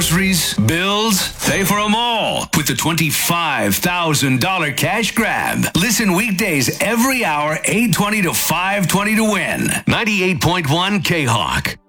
groceries, bills, pay for them all with the $25,000 cash grab. Listen weekdays every hour, 8:20 to 5:20 to win. 98.1 K-Hawk.